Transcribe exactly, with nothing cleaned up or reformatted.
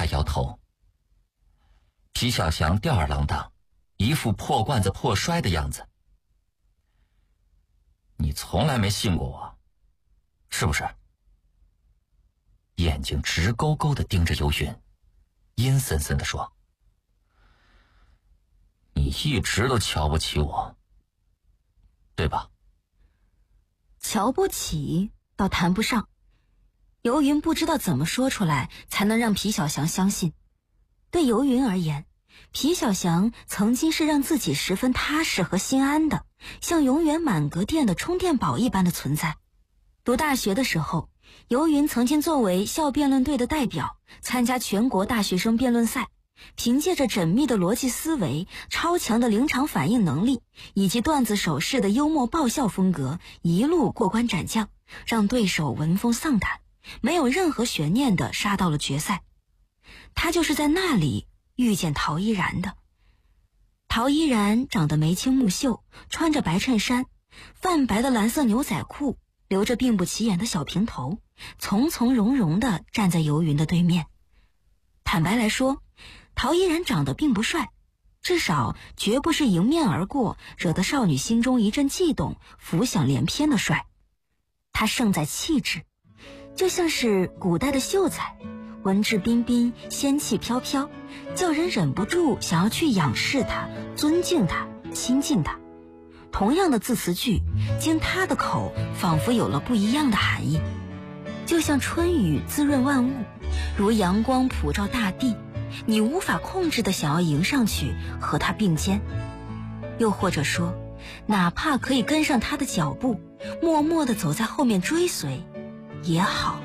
他摇头。皮小祥吊儿郎当，一副破罐子破摔的样子。你从来没信过我，是不是？眼睛直勾勾地盯着游云，阴森森地说：你一直都瞧不起我，对吧？ 瞧不起倒谈不上，游云不知道怎么说出来才能让皮小祥相信。对游云而言，皮小祥曾经是让自己十分踏实和心安的，像永远满格电的充电宝一般的存在。读大学的时候，游云曾经作为校辩论队的代表参加全国大学生辩论赛，凭借着缜密的逻辑思维、超强的临场反应能力以及段子手式的幽默爆笑风格，一路过关斩将，让对手闻风丧胆，没有任何悬念地杀到了决赛。他就是在那里遇见陶依然的。陶依然长得眉清目秀，穿着白衬衫，泛白的蓝色牛仔裤，留着并不起眼的小平头，从从容容地站在游云的对面。坦白来说，陶依然长得并不帅，至少绝不是迎面而过惹得少女心中一阵悸动，浮想联翩的帅。他胜在气质，就像是古代的秀才，文质彬彬，仙气飘飘，叫人忍不住想要去仰视他，尊敬他，亲近他。同样的字词句，经他的口仿佛有了不一样的含义，就像春雨滋润万物，如阳光普照大地，你无法控制地想要迎上去和他并肩。又或者说，哪怕可以跟上他的脚步，默默地走在后面追随也好。